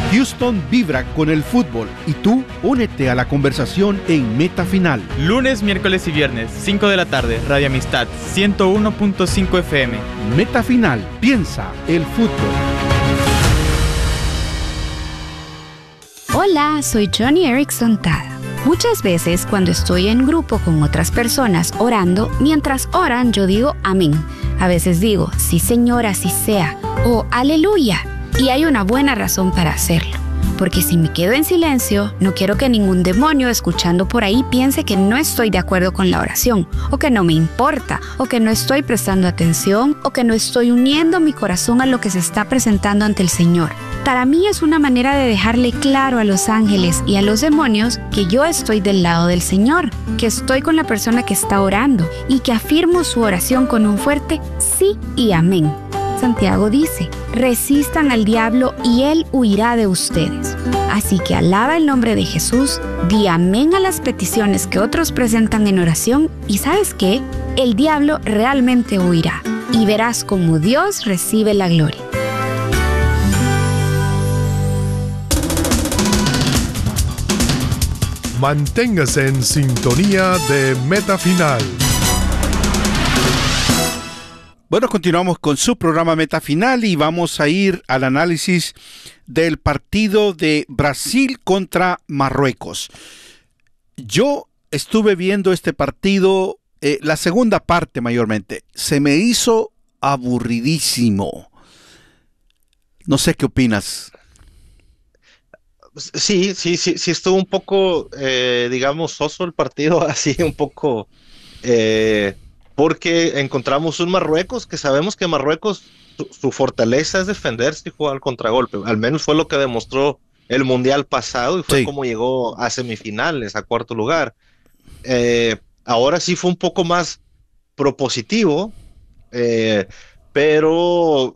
Houston vibra con el fútbol y tú únete a la conversación en Meta Final. Lunes, miércoles y viernes, 5 de la tarde, Radio Amistad, 101.5 FM. Meta Final, piensa el fútbol. Hola, soy Johnny Erickson Tada. Muchas veces cuando estoy en grupo con otras personas orando, mientras oran yo digo amén. A veces digo, sí Señor, así sea, o aleluya. Y hay una buena razón para hacerlo, porque si me quedo en silencio, no quiero que ningún demonio escuchando por ahí piense que no estoy de acuerdo con la oración, o que no me importa, o que no estoy prestando atención, o que no estoy uniendo mi corazón a lo que se está presentando ante el Señor. Para mí es una manera de dejarle claro a los ángeles y a los demonios que yo estoy del lado del Señor, que estoy con la persona que está orando y que afirmo su oración con un fuerte sí y amén. Santiago dice, resistan al diablo y él huirá de ustedes. Así que alaba el nombre de Jesús, di amén a las peticiones que otros presentan en oración y ¿sabes qué? El diablo realmente huirá y verás cómo Dios recibe la gloria. Manténgase en sintonía de Meta Final. Bueno, continuamos con su programa Meta Final y vamos a ir al análisis del partido de Brasil contra Marruecos. Yo estuve viendo este partido, la segunda parte mayormente. Se me hizo aburridísimo. No sé qué opinas. Sí, estuvo un poco, digamos, soso el partido, así un poco... porque encontramos un Marruecos que sabemos que Marruecos, su fortaleza es defenderse y jugar al contragolpe. Al menos fue lo que demostró el Mundial pasado y fue como llegó a semifinales, a cuarto lugar. Ahora sí fue un poco más propositivo, pero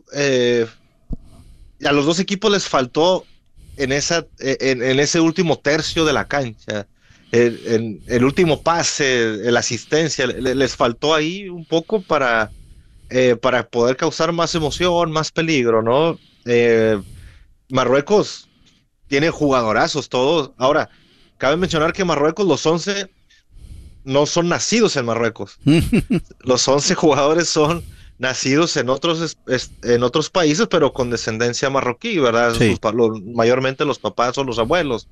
a los dos equipos les faltó en ese último tercio de la cancha. El último pase, la asistencia, les faltó ahí un poco para poder causar más emoción, más peligro, ¿no? Marruecos tiene jugadorazos todos. Ahora, cabe mencionar que Marruecos, los 11 no son nacidos en Marruecos. Los 11 jugadores son nacidos en otros países, pero con descendencia marroquí, ¿verdad? Sí. Mayormente los papás o los abuelos.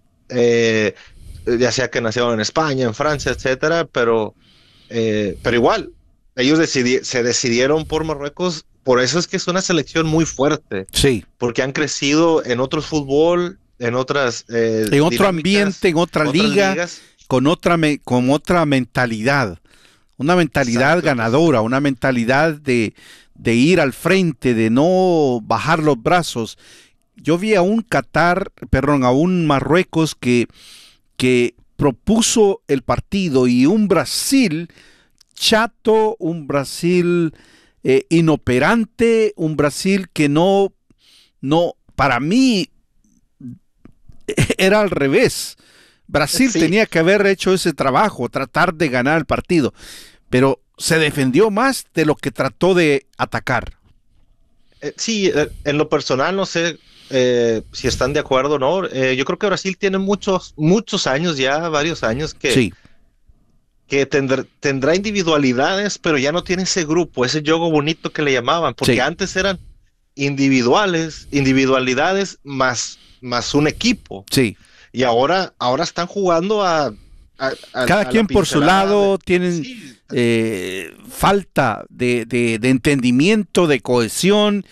Ya sea que nacieron en España, en Francia, etcétera, pero igual, ellos se decidieron por Marruecos, por eso es que es una selección muy fuerte. Sí. Porque han crecido en otro fútbol, en otras en otro ambiente, en otra liga, ligas. con otra mentalidad. Una mentalidad ganadora, una mentalidad de ir al frente, de no bajar los brazos. Yo vi a un Marruecos que propuso el partido y un Brasil chato, un Brasil inoperante, un Brasil que no, para mí era al revés. Brasil tenía que haber hecho ese trabajo, tratar de ganar el partido, pero se defendió más de lo que trató de atacar. En lo personal no sé si están de acuerdo o no. Yo creo que Brasil tiene muchos años ya, varios años que tendrá individualidades, pero ya no tiene ese grupo, ese juego bonito que le llamaban, porque antes eran individualidades más un equipo. Sí. Y ahora están jugando cada quien por su lado, tienen falta de entendimiento, de cohesión.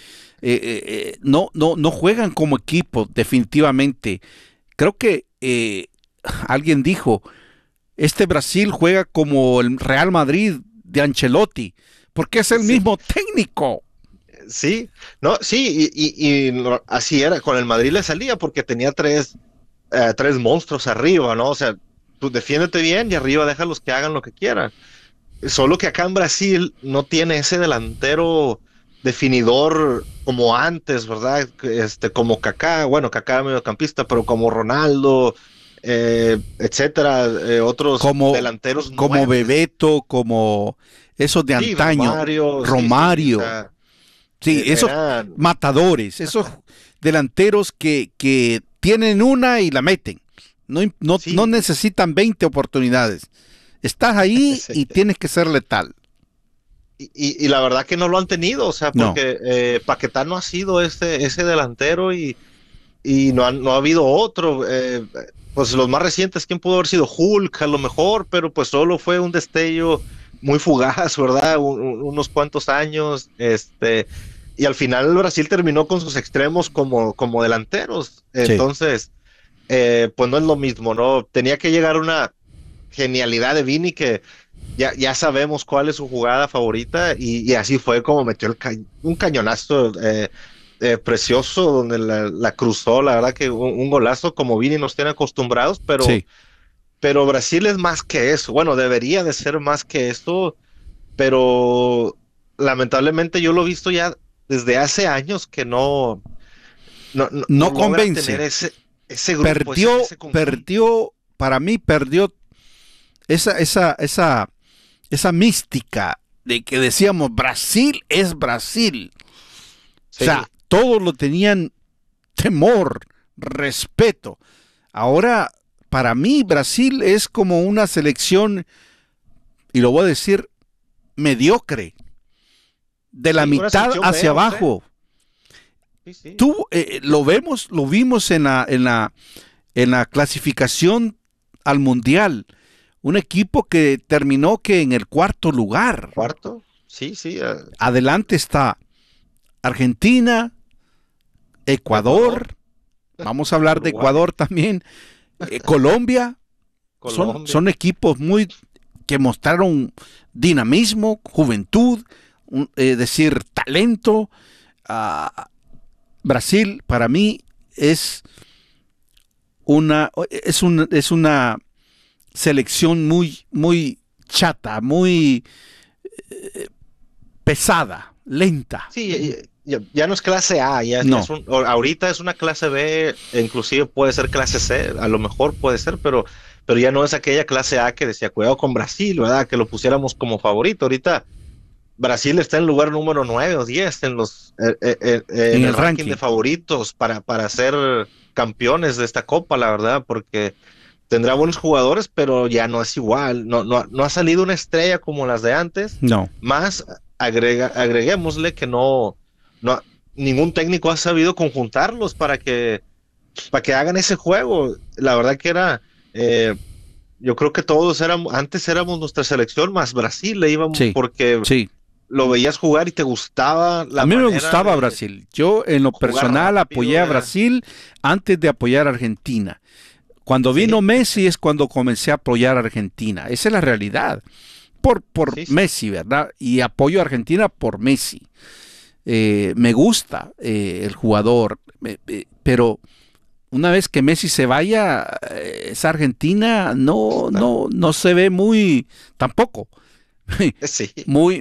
No juegan como equipo, definitivamente. Creo que alguien dijo, este Brasil juega como el Real Madrid de Ancelotti, porque es el mismo técnico. Sí, y así era, con el Madrid le salía porque tenía tres monstruos arriba, ¿no? O sea, tú defiéndete bien y arriba déjalos que hagan lo que quieran. Solo que acá en Brasil no tiene ese delantero definidor como antes, ¿verdad? Como Kaká, bueno, Kaká mediocampista, pero como Ronaldo, etcétera, otros delanteros como nuevos. Bebeto, como esos de antaño, Romario. Sí, esos Eran, matadores, esos delanteros que tienen una y la meten. No sí, necesitan 20 oportunidades. Estás ahí sí. y tienes que ser letal. Y la verdad que no lo han tenido, o sea, No, porque Paquetá no ha sido ese delantero y no ha habido otro. Pues los más recientes, ¿quién pudo haber sido? Hulk, a lo mejor, pero pues solo fue un destello muy fugaz, ¿verdad? Unos cuantos años, y al final el Brasil terminó con sus extremos como delanteros. sí. Entonces, pues no es lo mismo, ¿no? Tenía que llegar una genialidad de Vini que ya sabemos cuál es su jugada favorita y así fue como metió un cañonazo precioso donde la cruzó, la verdad que un golazo como Vini nos tiene acostumbrados, Sí, pero Brasil es más que eso, bueno, debería de ser más que esto, pero lamentablemente yo lo he visto ya desde hace años que no no logra tener convence. ese grupo, Perdió, ese conjunto. perdió, para mí perdió esa mística de que decíamos Brasil es Brasil. O Sí, sea, todos lo tenían temor, respeto. Ahora, para mí, Brasil es como una selección, y lo voy a decir, mediocre, de la sí, una mitad selección B, hacia o C. abajo. Sí, sí. Tú lo vimos en la clasificación al mundial. Un equipo que terminó que en el cuarto lugar. Cuarto, sí, sí, Adelante está Argentina, Ecuador, Ecuador. Vamos a hablar de Uruguay, Ecuador también. Colombia. Son Colombia. equipos que mostraron dinamismo, juventud, decir talento. Ah, Brasil para mí es una selección muy chata, muy pesada, lenta. Sí, ya no es clase A, ya No, es ahorita es una clase B, e inclusive puede ser clase C, a lo mejor puede ser, pero ya no es aquella clase A que decía, cuidado con Brasil, ¿verdad? Que lo pusiéramos como favorito. Ahorita Brasil está en lugar número 9 o 10 en en el el ranking ranking. de favoritos para ser campeones de esta copa, la verdad, porque tendrá buenos jugadores, pero ya no es igual. No ha salido una estrella como las de antes. No, Más agreguémosle que no, ningún técnico ha sabido conjuntarlos para que hagan ese juego. La verdad que eh, yo creo que antes éramos nuestra selección más Brasil, le íbamos sí, porque sí. lo veías jugar y te gustaba A la mí me manera gustaba de Brasil. Yo en lo jugar personal apoyé rápido, a Brasil antes de apoyar a Argentina. Cuando vino sí, Messi es cuando comencé a apoyar a Argentina. Esa es la realidad. Por sí, sí, Messi, ¿verdad? Y apoyo a Argentina por Messi. Me gusta el jugador, pero una vez que Messi se vaya, esa Argentina está, no se ve muy, tampoco, sí,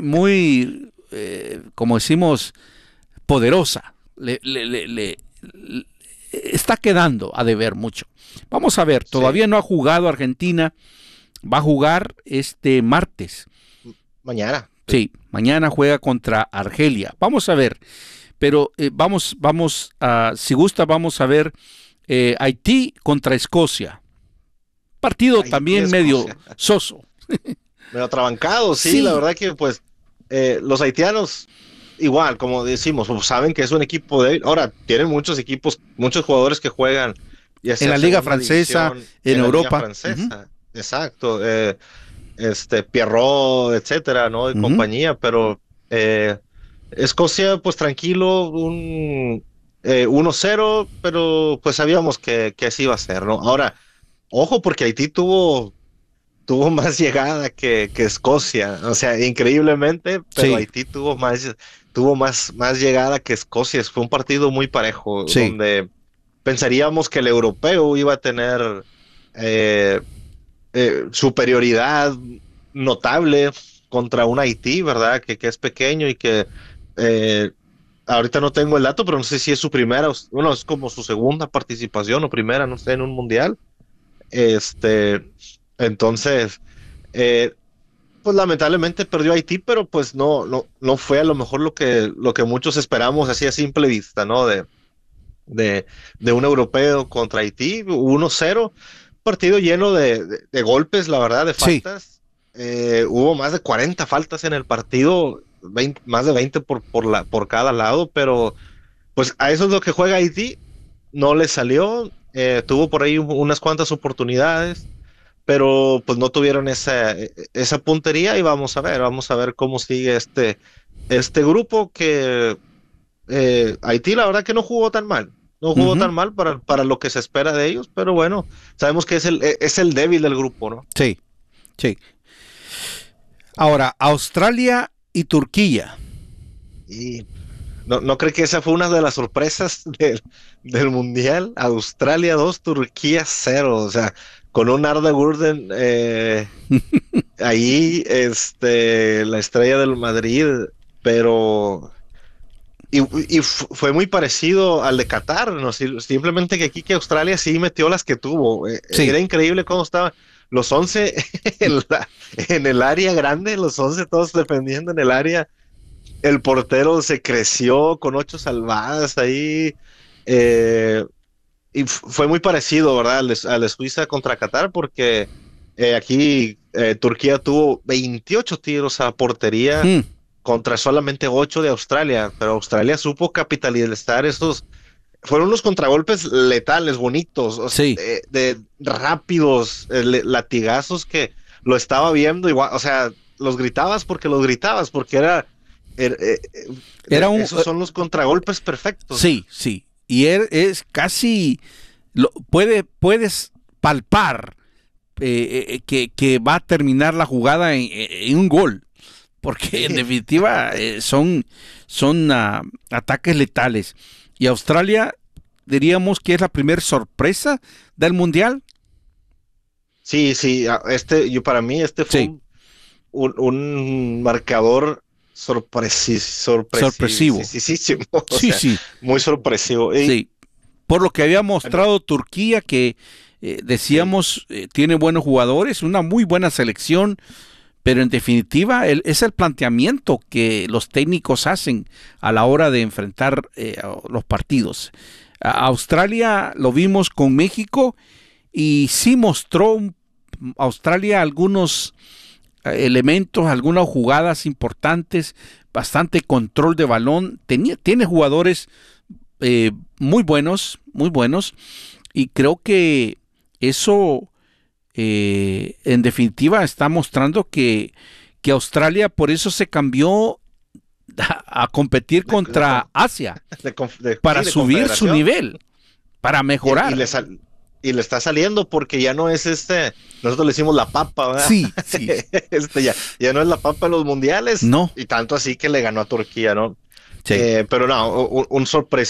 como decimos, poderosa. Le está quedando a deber mucho. Vamos a ver, sí, todavía no ha jugado Argentina, va a jugar este martes. mañana, sí. Sí, mañana juega contra Argelia. Vamos a ver, pero vamos si gusta, vamos a ver Haití contra Escocia. Partido Haití, también medio Escocia. soso. Medio atrabancado, sí, la Sí, verdad que pues los haitianos, igual, como decimos, pues, saben que es un equipo débil. Ahora, tienen muchos equipos, muchos jugadores que juegan, ya en sea la Liga segunda Francesa, división en en la Liga Europa. Ujú, Francesa, exacto, Pierrot, etcétera, ¿no? Y ujú. compañía, pero Escocia, pues tranquilo, un 1-0, pero pues sabíamos que así iba a ser, ¿no? Ahora, ojo, porque Haití tuvo más llegada que Escocia, o sea, increíblemente, pero Sí, Haití tuvo más llegada que Escocia. Fue un partido muy parejo, sí, donde pensaríamos que el europeo iba a tener eh, superioridad notable contra un Haití, ¿verdad? Que es pequeño y que eh, ahorita no tengo el dato, pero no sé si es su primera, bueno, es como su segunda participación o primera, no sé, en un mundial. Este, entonces, eh, Pues lamentablemente perdió Haití, pero pues no fue a lo mejor lo que muchos esperamos así a simple vista, ¿no? De un europeo contra Haití, 1-0, partido lleno de golpes, la verdad, de Sí. faltas. Hubo más de 40 faltas en el partido, más de 20 por cada lado, pero pues a eso es lo que juega Haití, no le salió, tuvo por ahí unas cuantas oportunidades, pero pues no tuvieron esa puntería y vamos a ver cómo sigue este grupo que Haití la verdad que no jugó tan mal. No jugó Ujú. tan mal para lo que se espera de ellos, pero bueno, sabemos que es el débil del grupo, ¿no? Sí, sí. Ahora, Australia y Turquía. Y no creo que esa fue una de las sorpresas del Mundial. Australia 2, Turquía 0. O sea, con un Arda Gurden ahí, la estrella del Madrid, pero fue muy parecido al de Qatar, ¿no? Simplemente que aquí que Australia sí metió las que tuvo. Sí, Era increíble cómo estaban los 11 en el área grande, los 11 todos defendiendo en el área. El portero se creció con 8 salvadas ahí. eh, y fue muy parecido, ¿verdad? Al de Suiza contra Qatar, porque aquí Turquía tuvo 28 tiros a portería mm, contra solamente 8 de Australia, pero Australia supo capitalizar esos. Fueron unos contragolpes letales, bonitos, sí. de rápidos, latigazos que lo estaba viendo igual, o sea, los gritabas, porque Era un, esos son los contragolpes perfectos. sí, sí. Y él es casi, puedes palpar que va a terminar la jugada en un gol, porque en definitiva son ataques letales. Y Australia, diríamos que es la primera sorpresa del Mundial. Sí, sí, para mí este fue Sí, un marcador sorpresivo. sorpresivísimo, o Sí, sea, sí, muy sorpresivo. sí. Por lo que había mostrado Turquía, que Sí, decíamos tiene buenos jugadores, una muy buena selección, pero en definitiva es el planteamiento que los técnicos hacen a la hora de enfrentar los partidos. Australia lo vimos con México y sí mostró Australia algunos elementos, algunas jugadas importantes, bastante control de balón, tiene jugadores muy buenos, y creo que eso en definitiva está mostrando que Australia por eso se cambió a competir de, de contra conf- Asia, sí, para de subir su confederación. nivel, para Y, y mejorar. le sal- y le está saliendo porque ya no es nosotros le decimos la papa, ¿verdad? Sí, sí, Ya no es la papa en los mundiales, no, y tanto así que le ganó a Turquía, ¿no? sí. Pero no, un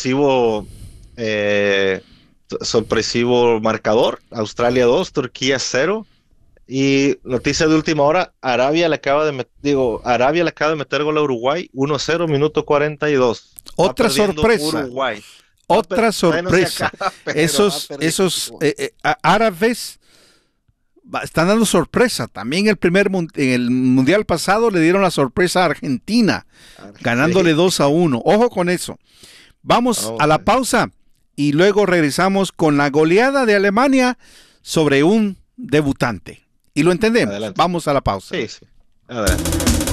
sorpresivo marcador, Australia 2, Turquía 0. Y noticia de última hora, Arabia le acaba de meter gol a Uruguay, 1-0, minuto 42. Va Otra perdiendo sorpresa. Uruguay. Otra Todavía no se sorpresa. acaba, pero va Esos perdiendo. árabes están dando sorpresa. También en el mundial pasado le dieron la sorpresa a Argentina, ganándole Sí, 2-1. Ojo con eso. Vamos a vamos a la ver. pausa y luego regresamos con la goleada de Alemania sobre un debutante. Y lo entendemos. Adelante. Vamos a la pausa. Sí, sí. Adelante.